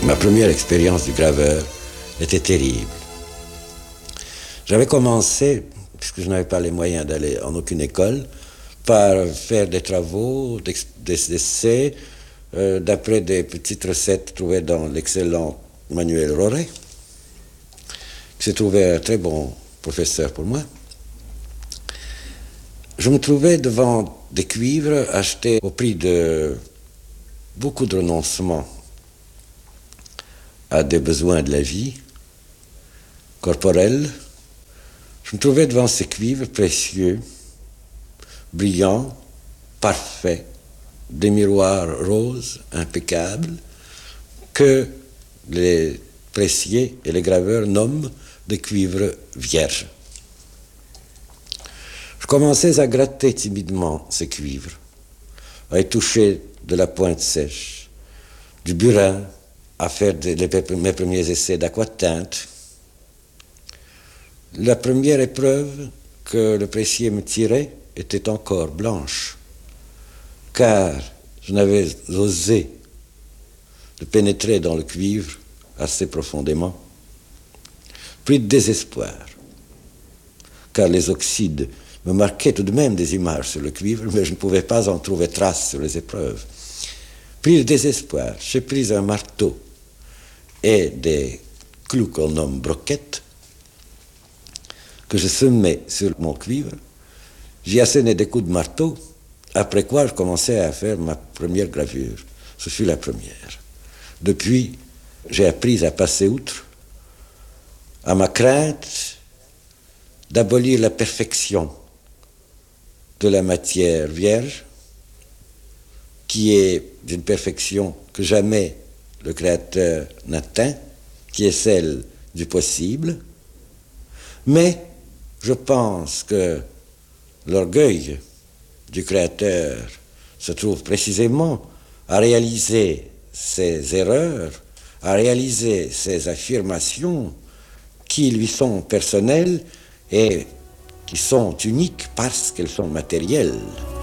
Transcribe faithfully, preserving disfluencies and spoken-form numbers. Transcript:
Ma première expérience du graveur était terrible. J'avais commencé, puisque je n'avais pas les moyens d'aller en aucune école, par faire des travaux, des, des essais, euh, d'après des petites recettes trouvées dans l'excellent Manuel Roré, qui s'est trouvé un très bon professeur pour moi. Je me trouvais devant des cuivres achetés au prix de beaucoup de renoncements à des besoins de la vie corporelle. Je me trouvais devant ces cuivres précieux, brillants, parfaits, des miroirs roses, impeccables, que les pressiers et les graveurs nomment des cuivres vierges. Je commençais à gratter timidement ces cuivres, à y toucher de la pointe sèche, du burin, à faire de, de, mes premiers essais d'aquatinte. La première épreuve que le pressier me tirait était encore blanche, car je n'avais osé de pénétrer dans le cuivre assez profondément. Pris de désespoir, car les oxydes me marquaient tout de même des images sur le cuivre, mais je ne pouvais pas en trouver trace sur les épreuves. Pris de désespoir, j'ai pris un marteau et des clous qu'on nomme broquettes, que je semais sur mon cuivre. J'y assénais des coups de marteau, après quoi je commençais à faire ma première gravure. Ce fut la première. Depuis, j'ai appris à passer outre, à ma crainte d'abolir la perfection de la matière vierge, qui est d'une perfection que jamais le Créateur n'atteint, qui est celle du possible. Mais je pense que l'orgueil du Créateur se trouve précisément à réaliser ces erreurs, à réaliser ces affirmations qui lui sont personnelles et qui sont uniques parce qu'elles sont matérielles.